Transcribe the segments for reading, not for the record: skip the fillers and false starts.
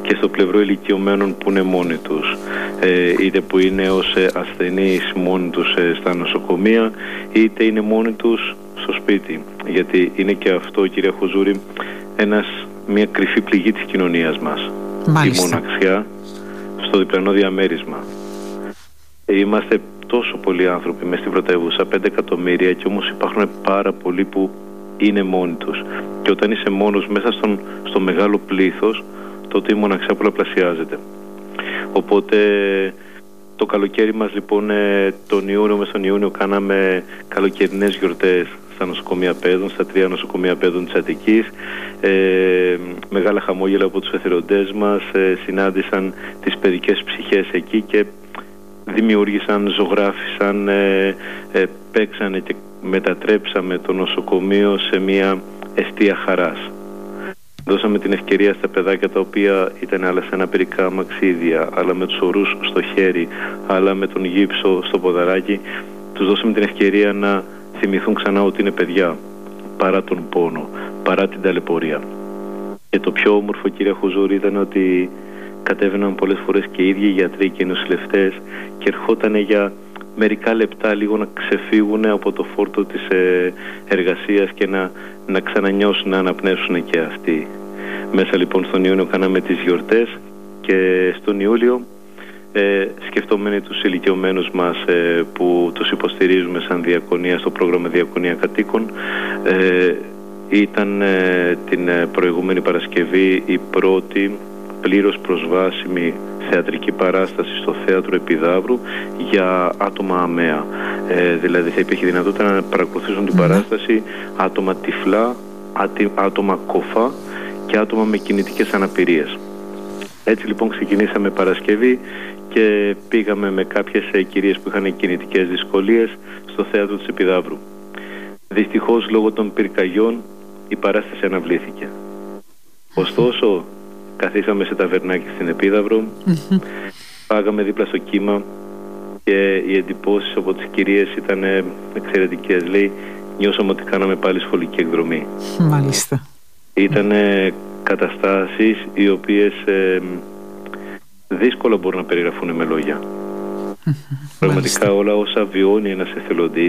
και στο πλευρό ηλικιωμένων που είναι μόνοι τους, είτε που είναι ως ασθενείς μόνοι τους στα νοσοκομεία, είτε είναι μόνοι τους στο σπίτι. Γιατί είναι και αυτό, κυρία Χουζούρη, μια κρυφή πληγή της κοινωνίας μας. Μάλιστα. Η μοναξιά στο διπλανό διαμέρισμα. Είμαστε τόσο πολλοί άνθρωποι μες στην πρωτεύουσα, 5 εκατομμύρια, και όμως υπάρχουν πάρα πολλοί που είναι μόνοι τους. Και όταν είσαι μόνος μέσα στο μεγάλο πλήθος, τότε η μοναξιά πολλαπλασιάζεται. Οπότε το καλοκαίρι μας, λοιπόν, τον Ιούνιο, μες τον Ιούνιο κάναμε καλοκαιρινές γιορτές στα νοσοκομεία παιδών, στα 3 νοσοκομεία παιδών της Αττικής. Μεγάλα χαμόγελα από τους εθελοντές μας, συνάντησαν τις παιδικές ψυχές εκεί και δημιούργησαν, ζωγράφισαν, παίξανε και μετατρέψαμε το νοσοκομείο σε μια εστία χαράς. Δώσαμε την ευκαιρία στα παιδάκια τα οποία ήταν άλλα σε αναπηρικά μαξίδια, άλλα με τους ορούς στο χέρι, άλλα με τον γύψο στο ποδαράκι. Τους δώσαμε την ευκαιρία να θυμηθούν ξανά ότι είναι παιδιά, παρά τον πόνο, παρά την ταλαιπωρία. Και το πιο όμορφο, κυρία Χουζούρη, ήταν ότι κατέβαιναν πολλές φορές και οι ίδιοι γιατροί και οι νοσηλευτές και ερχόταν για μερικά λεπτά λίγο να ξεφύγουν από το φόρτο της εργασίας και να ξανανιώσουν, να αναπνεύσουν και αυτοί. Μέσα, λοιπόν, στον Ιούνιο κάναμε τις γιορτές και στον Ιούλιο, σκεφτόμενοι τους ηλικιωμένους μας που τους υποστηρίζουμε σαν διακονία στο πρόγραμμα Διακονία Κατοίκων, ήταν την προηγούμενη Παρασκευή η πρώτη πλήρως προσβάσιμη θεατρική παράσταση στο Θέατρο Επιδαύρου για άτομα αμαία. Δηλαδή θα υπήρχε δυνατότητα να παρακολουθήσουν την παράσταση άτομα τυφλά, άτομα κοφά και άτομα με κινητικές αναπηρίες. Έτσι, λοιπόν, ξεκινήσαμε Παρασκευή και πήγαμε με κάποιες κυρίες που είχαν κινητικές δυσκολίες στο Θέατρο της Επιδαύρου. Δυστυχώς, λόγω των πυρκαγιών, η παράσταση αναβλήθηκε. Ωστόσο, καθίσαμε σε ταβερνάκι στην Επίδαυρο, πάγαμε δίπλα στο κύμα και οι εντυπώσεις από τις κυρίες ήταν εξαιρετικές. Λέει, νιώσαμε ότι κάναμε πάλι σχολική εκδρομή. Μάλιστα. Ήταν καταστάσεις οι οποίες δύσκολα μπορούν να περιγραφούν με λόγια. Πραγματικά όλα όσα βιώνει ένας εθελοντής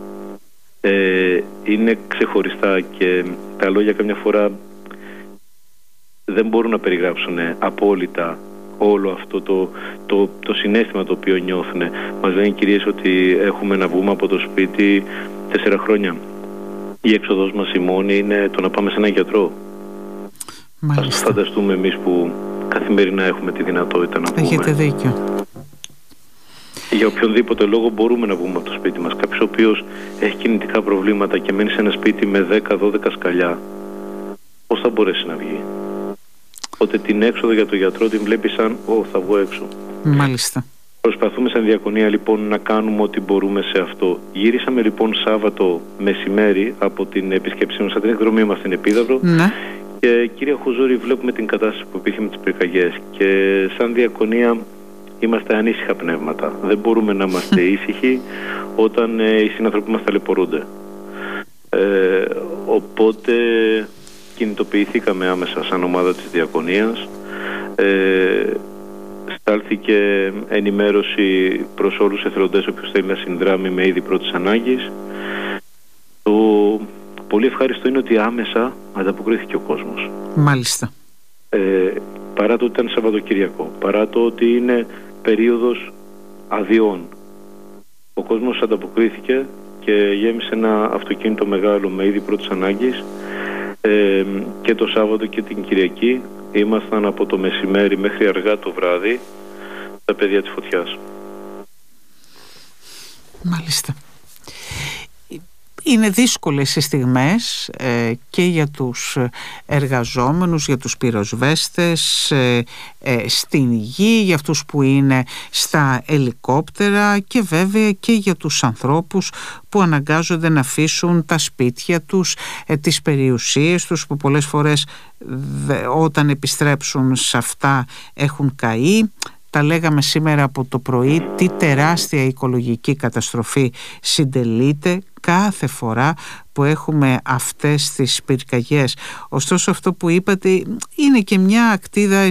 είναι ξεχωριστά και τα λόγια καμιά φορά δεν μπορούν να περιγράψουν απόλυτα όλο αυτό το συναίσθημα το οποίο νιώθουν. Μας λένε οι κυρίες ότι έχουμε να βγούμε από το σπίτι 4 χρόνια. Η έξοδος μας η μόνη είναι το να πάμε σε έναν γιατρό. Ας φανταστούμε εμείς που καθημερινά έχουμε τη δυνατότητα να βγούμε. Έχετε δίκιο. Για οποιονδήποτε λόγο μπορούμε να βγούμε από το σπίτι μας. Κάποιος ο οποίος έχει κινητικά προβλήματα και μένει σε ένα σπίτι με 10-12 σκαλιά, πώς θα μπορέσει να βγει? Οπότε την έξοδο για τον γιατρό την βλέπει σαν θα βγω έξω. Μάλιστα. Προσπαθούμε σαν Διακονία, λοιπόν, να κάνουμε ό,τι μπορούμε σε αυτό. Γύρισαμε, λοιπόν, Σάββατο μεσημέρι από την επίσκεψή μας, από την εκδρομή μας στην Επίδαυρο. Ναι. Και, κυρία Χουζούρη, βλέπουμε την κατάσταση που υπήρχε με τις πυρκαγιές και σαν Διακονία είμαστε ανήσυχα πνεύματα. Δεν μπορούμε να είμαστε ήσυχοι όταν οι συνανθρωποί μας ταλαιπωρούνται. Οπότε κινητοποιηθήκαμε άμεσα σαν ομάδα της Διακονίας. Στάλθηκε ενημέρωση προς όλους τους εθελοντές όποιος θέλει να συνδράμει με είδη πρώτης ανάγκης. Το πολύ ευχάριστο είναι ότι άμεσα ανταποκρίθηκε ο κόσμος. Μάλιστα. Παρά το ότι ήταν Σαββατοκυριακό, παρά το ότι είναι περίοδος αδειών, ο κόσμος ανταποκρίθηκε και γέμισε ένα αυτοκίνητο μεγάλο με είδη πρώτης ανάγκης. Και το Σάββατο και την Κυριακή ήμασταν από το μεσημέρι μέχρι αργά το βράδυ στα πεδία της φωτιάς. Μάλιστα. Είναι δύσκολες οι στιγμές και για τους εργαζόμενους, για τους πυροσβέστες στην γη, για αυτούς που είναι στα ελικόπτερα και βέβαια και για τους ανθρώπους που αναγκάζονται να αφήσουν τα σπίτια τους, τις περιουσίες τους που πολλές φορές όταν επιστρέψουν σε αυτά έχουν καεί. Τα λέγαμε σήμερα από το πρωί, τι τεράστια οικολογική καταστροφή συντελείται κάθε φορά που έχουμε αυτές τις πυρκαγιές. Ωστόσο αυτό που είπατε είναι και μια ακτίδα